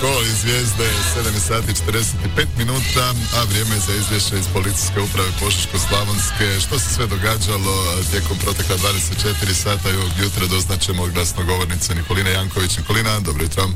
Kolo i zvijezde, 7 sati 45 minuta, a vrijeme je za izvješće iz Policijske uprave Požeško-slavonske. Što se sve događalo tijekom protekla 24 sata i ovog jutra doznačemo glasnogovornice Nikolina Janković. Nikolina, dobro jutro.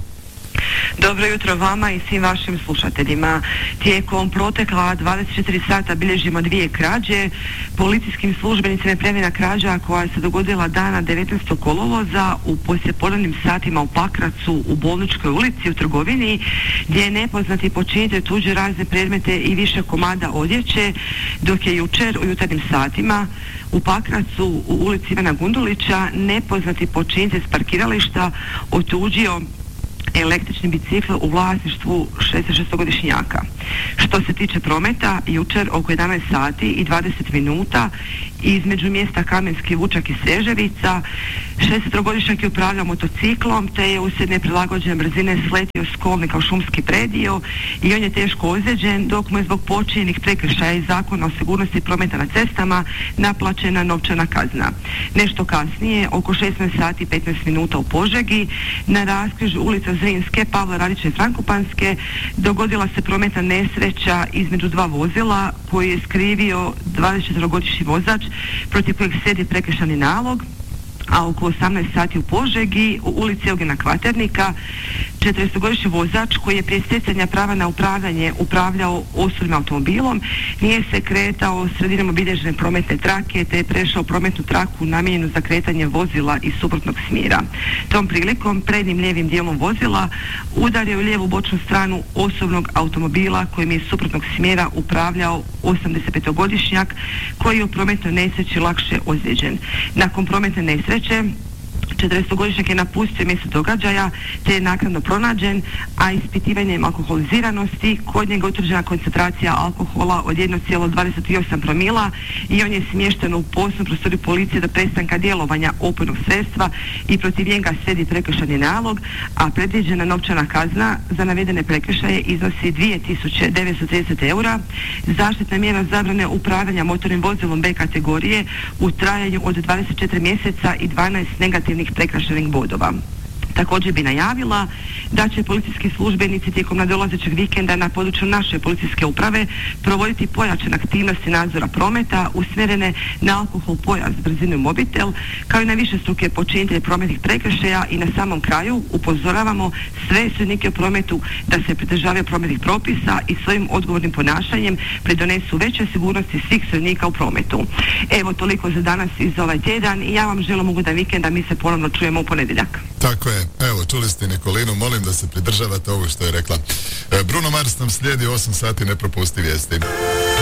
Dobro jutro vama i svim vašim slušateljima. Tijekom protekla 24 sata bilježimo 2 krađe. Policijskim službenicima je prijavljena krađa koja se dogodila dana 19. kolovoza u poslijepodnevnim satima u Pakracu u Bolničkoj ulici u trgovini, gdje je nepoznati počinitelj tuđe razne predmete i više komada odjeće, dok je jučer u jutarnjim satima u Pakracu u ulici Ivana Gundulića nepoznati počinitelj s parkirališta otuđio električni bicikl u vlasništvu 66-godišnjaka. Što se tiče prometa, jučer oko 11 sati i 20 minuta između mjesta Kamenski Vučak i Seževica 63-godišnjak je upravljao motociklom te je uslijed neprilagođene brzine sletio s kolnika u šumski predio i on je teško ozlijeđen, dok mu je zbog počinjenih prekršaja iz Zakona o sigurnosti prometa na cestama naplaćena novčana kazna. Nešto kasnije, oko 16 sati i 15 minuta u Požegi, na raskrižju ulica Zrinske, Pavla Radića i Frankopanske dogodila se prometna nesreća između 2 vozila koji je skrivio 24-godišnji vozač protiv kojeg slijedi prekršajni nalog, a oko 18 sati u Požegi u ulici Eugena Kvaternika 40-godišnji vozač koji je prije stjecanja prava na upravljanje upravljao osobnim automobilom nije se kretao sredinom obilježene prometne trake te je prešao prometnu traku namijenjenu za kretanje vozila iz suprotnog smjera. Tom prilikom prednjim lijevim dijelom vozila udario u lijevu bočnu stranu osobnog automobila kojim je iz suprotnog smjera upravljao 85-godišnjak koji je u prometnoj nesreći lakše ozlijeđen. Nakon prometne nesreće 40-godišnjak je napustio mjesto događaja te je naknadno pronađen, a ispitivanjem alkoholiziranosti kod njega utvrđena koncentracija alkohola od 1,28 promila i on je smješten u posebnu prostoriju policije do prestanka djelovanja opojnog sredstva i protiv njega slijedi prekršajni nalog, a predviđena novčana kazna za navedene prekršaje iznosi 2930 eura, zaštitna mjera zabrane upravljanja motornim vozilom B kategorije u trajanju od 24 mjeseca i 12 negativnih prekršajnih bodova. Također bi najavila da će policijski službenici tijekom nadolazećeg vikenda na području naše policijske uprave provoditi pojačane aktivnosti nadzora prometa usmjerene na alkohol, pojas, brzinu i mobitel, kao i na višestruke počinitelje prometnih prekršaja i na samom kraju upozoravamo sve sudionike u prometu da se pridržavaju prometnih propisa i svojim odgovornim ponašanjem pridonesu većoj sigurnosti svih sudionika u prometu. Evo toliko za danas i za ovaj tjedan i ja vam želim ugodan vikend, a mi se ponovno čujemo u ponedjeljak. Tako je. Evo, čuli ste Nikolinu, molim da se pridržavate ovo što je rekla. Bruno Mars nam slijedi 8 sati, ne propusti vijesti.